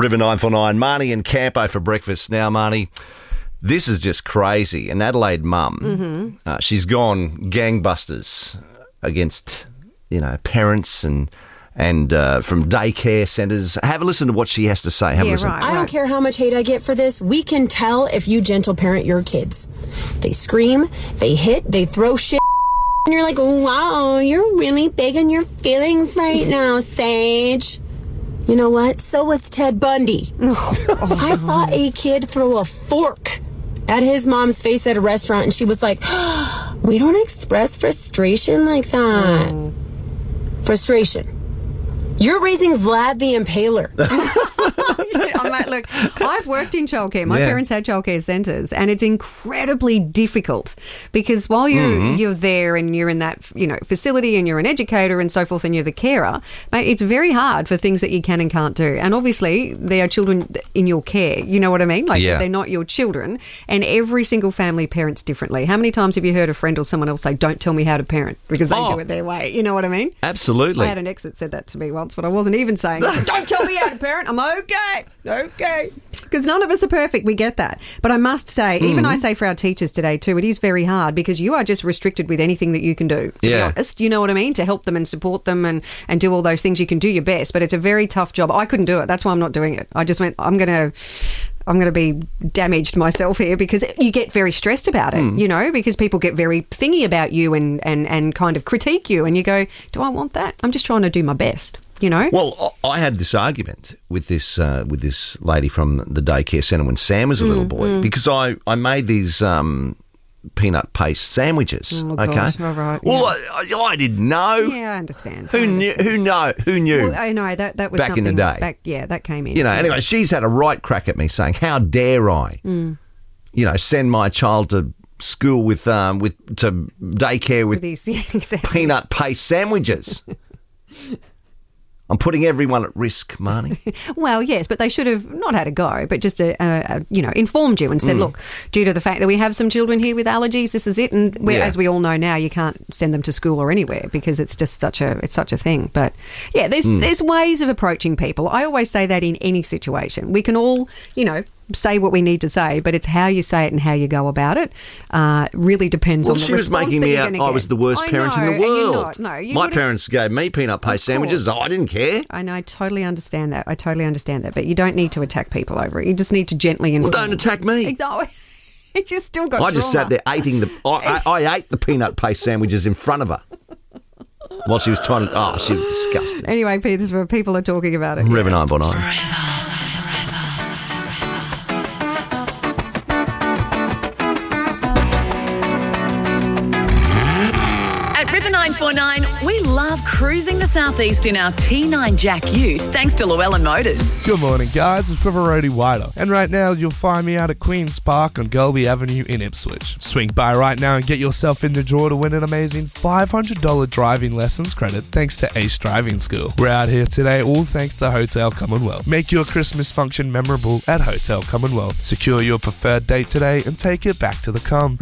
River 949, Marnie and Campo for breakfast. Now, Marnie, this is just crazy. An Adelaide mum, she's gone gangbusters against, parents and from daycare centres. Have a listen to what she has to say. Have a listen. I don't care how much hate I get for this. We can tell if you gentle parent your kids. They scream, they hit, they throw shit. And you're like, wow, you're really big in your feelings right now, Sage. You know what? So was Ted Bundy. I saw a kid throw a fork at his mom's face at a restaurant, and she was like, we don't express frustration like that. Frustration. You're raising Vlad the Impaler. I'm like, look, I've worked in childcare. My parents had childcare centres, and it's incredibly difficult because while you're there and you're in that facility and you're an educator and so forth and you're the carer, mate, it's very hard for things that you can and can't do. And obviously, they are children in your care. You know what I mean? Like they're not your children, and every single family parents differently. How many times have you heard a friend or someone else say, "Don't tell me how to parent," because they do it their way? You know what I mean? Absolutely. I had an ex that said that to me once, but I wasn't even saying, "Don't tell me how to parent." I'm okay. Because none of us are perfect. We get that. But I must say, even I say for our teachers today too, it is very hard because you are just restricted with anything that you can do, to be honest. You know what I mean? To help them and support them and do all those things. You can do your best, but it's a very tough job. I couldn't do it. That's why I'm not doing it. I just went, I'm going to be damaged myself here because you get very stressed about it, because people get very thingy about you and kind of critique you and you go, do I want that? I'm just trying to do my best. Well, I had this argument with this lady from the daycare centre when Sam was a little boy because I made these peanut paste sandwiches. Oh, okay, gosh, all right. Well, I didn't know. Yeah, I understand. Who knew? Well, I know that was back in the day. That came in. Anyway, she's had a right crack at me saying, "How dare I? Send my child to school to daycare with these peanut paste sandwiches." I'm putting everyone at risk, Marnie. Well, yes, but they should have not had a go, but just informed you and said, look, due to the fact that we have some children here with allergies, this is it. And as we all know now, you can't send them to school or anywhere because it's just such a thing. But yeah, there's ways of approaching people. I always say that in any situation. We can all, say what we need to say, but it's how you say it and how you go about it. Really depends on the response. She was making me out I was the worst parent in the world. My parents gave me peanut paste sandwiches. I didn't care. I know. I totally understand that. But you don't need to attack people over it. You just need to gently inform. Well, don't attack me. No. You still got I just sat there eating I ate the peanut paste sandwiches in front of her while she was trying to... she was disgusting. Anyway, Pete, this is where people are talking about it. River 949. River 949, we love cruising the southeast in our T9 Jack Ute thanks to Llewellyn Motors. Good morning, guys. It's River Roadie Wider, and right now you'll find me out at Queen's Park on Golby Avenue in Ipswich. Swing by right now and get yourself in the draw to win an amazing $500 driving lessons credit thanks to Ace Driving School. We're out here today all thanks to Hotel Commonwealth. Make your Christmas function memorable at Hotel Commonwealth. Secure your preferred date today and take it back to the Com.